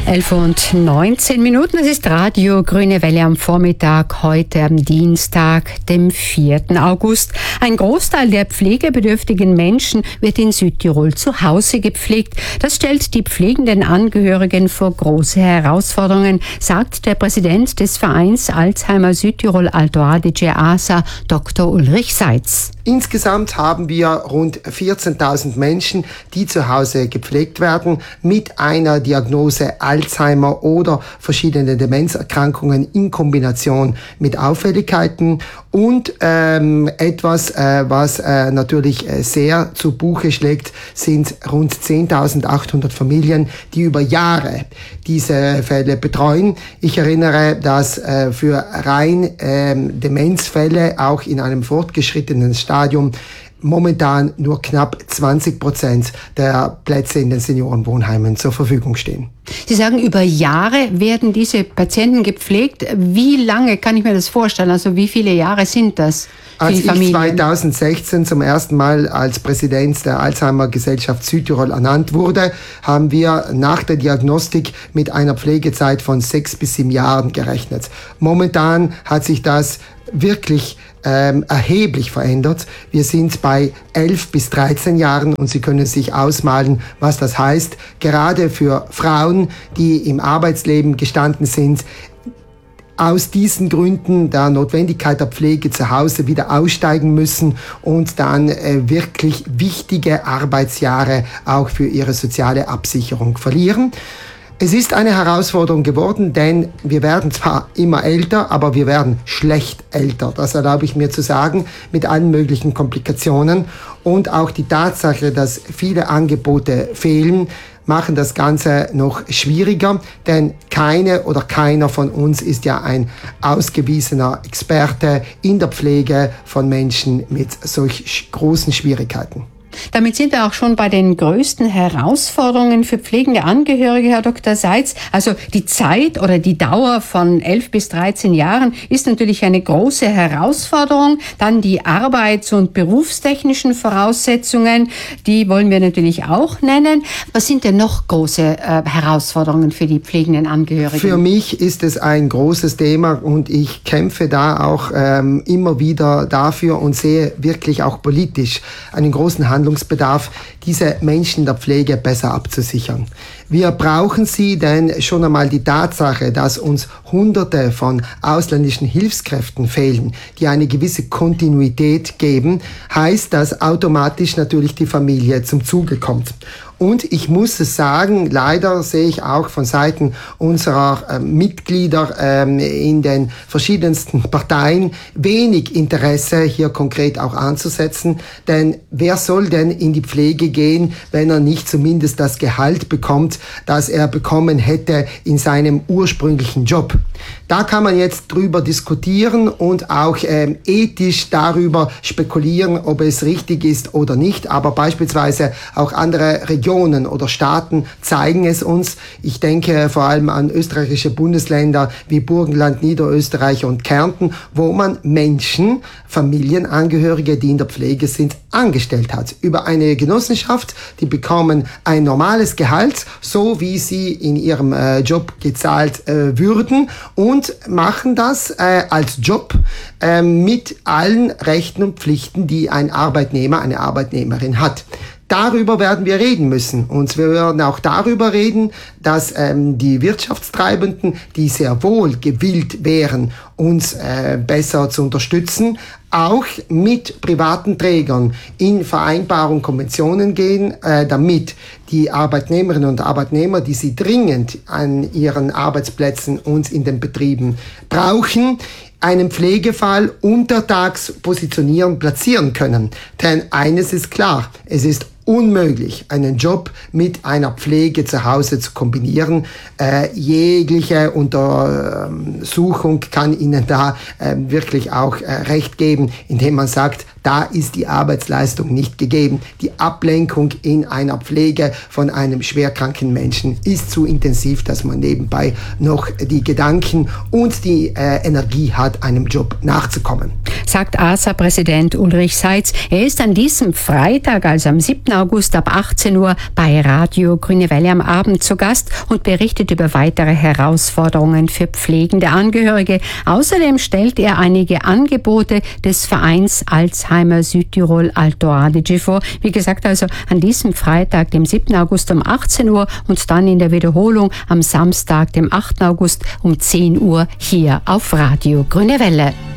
11:19. Es ist Radio Grüne Welle am Vormittag, heute am Dienstag, dem 4. August. Ein Großteil der pflegebedürftigen Menschen wird in Südtirol zu Hause gepflegt. Das stellt die pflegenden Angehörigen vor große Herausforderungen, sagt der Präsident des Vereins Alzheimer Südtirol Alto Adige ASA, Dr. Ulrich Seitz. Insgesamt haben wir rund 14.000 Menschen, die zu Hause gepflegt werden, mit einer Diagnose Alzheimer oder verschiedene Demenzerkrankungen in Kombination mit Auffälligkeiten. Und etwas, was natürlich sehr zu Buche schlägt, sind rund 10.800 Familien, die über Jahre diese Fälle betreuen. Ich erinnere, dass für rein Demenzfälle auch in einem fortgeschrittenen Stadium momentan nur knapp 20% der Plätze in den Seniorenwohnheimen zur Verfügung stehen. Sie sagen, über Jahre werden diese Patienten gepflegt. Wie lange kann ich mir das vorstellen? Also wie viele Jahre sind das für die Familien? Als ich 2016 zum ersten Mal als Präsident der Alzheimer Gesellschaft Südtirol ernannt wurde, haben wir nach der Diagnostik mit einer Pflegezeit von 6 bis 7 Jahren gerechnet. Momentan hat sich das wirklich erheblich verändert. Wir sind bei 11 bis 13 Jahren und Sie können sich ausmalen, was das heißt. Gerade für Frauen, die im Arbeitsleben gestanden sind, aus diesen Gründen der Notwendigkeit der Pflege zu Hause wieder aussteigen müssen und dann wirklich wichtige Arbeitsjahre auch für ihre soziale Absicherung verlieren. Es ist eine Herausforderung geworden, denn wir werden zwar immer älter, aber wir werden schlecht älter. Das erlaube ich mir zu sagen, mit allen möglichen Komplikationen. Und auch die Tatsache, dass viele Angebote fehlen, machen das Ganze noch schwieriger, denn keine oder keiner von uns ist ja ein ausgewiesener Experte in der Pflege von Menschen mit solch großen Schwierigkeiten. Damit sind wir auch schon bei den größten Herausforderungen für pflegende Angehörige, Herr Dr. Seitz. Also die Zeit oder die Dauer von 11 bis 13 Jahren ist natürlich eine große Herausforderung. Dann die arbeits- und berufstechnischen Voraussetzungen, die wollen wir natürlich auch nennen. Was sind denn noch große Herausforderungen für die pflegenden Angehörigen? Für mich ist es ein großes Thema und ich kämpfe da auch immer wieder dafür und sehe wirklich auch politisch einen großen Handlungsbedarf, diese Menschen der Pflege besser abzusichern. Wir brauchen sie, denn schon einmal die Tatsache, dass uns Hunderte von ausländischen Hilfskräften fehlen, die eine gewisse Kontinuität geben, heißt, dass automatisch natürlich die Familie zum Zuge kommt. Und ich muss es sagen, leider sehe ich auch von Seiten unserer Mitglieder in den verschiedensten Parteien wenig Interesse, hier konkret auch anzusetzen. Denn wer soll denn in die Pflege gehen, wenn er nicht zumindest das Gehalt bekommt, das er bekommen hätte in seinem ursprünglichen Job? Da kann man jetzt drüber diskutieren und auch ethisch darüber spekulieren, ob es richtig ist oder nicht. Aber beispielsweise auch andere Regionen oder Staaten zeigen es uns. Ich denke vor allem an österreichische Bundesländer wie Burgenland, Niederösterreich und Kärnten, wo man Menschen, Familienangehörige, die in der Pflege sind, angestellt hat. Über eine Genossenschaft, die bekommen ein normales Gehalt, so wie sie in ihrem Job gezahlt würden und machen das als Job mit allen Rechten und Pflichten, die ein Arbeitnehmer, eine Arbeitnehmerin hat. Darüber werden wir reden müssen und wir werden auch darüber reden, dass die Wirtschaftstreibenden, die sehr wohl gewillt wären, uns besser zu unterstützen, auch mit privaten Trägern in Vereinbarungen, Konventionen gehen, damit die Arbeitnehmerinnen und Arbeitnehmer, die sie dringend an ihren Arbeitsplätzen und in den Betrieben brauchen, einen Pflegefall untertags positionieren, platzieren können. Denn eines ist klar, es ist unmöglich, einen Job mit einer Pflege zu Hause zu kombinieren. Jegliche Untersuchung kann Ihnen da wirklich auch recht geben, indem man sagt, da ist die Arbeitsleistung nicht gegeben. Die Ablenkung in einer Pflege von einem schwerkranken Menschen ist zu intensiv, dass man nebenbei noch die Gedanken und die Energie hat, einem Job nachzukommen. sagt ASA-Präsident Ulrich Seitz. Er ist an diesem Freitag, also am 7. August ab 18 Uhr bei Radio Grüne Welle am Abend zu Gast und berichtet über weitere Herausforderungen für pflegende Angehörige. Außerdem stellt er einige Angebote des Vereins Alzheimer Südtirol Alto Adige vor. Wie gesagt, also an diesem Freitag, dem 7. August um 18 Uhr und dann in der Wiederholung am Samstag, dem 8. August um 10 Uhr hier auf Radio Grüne Welle.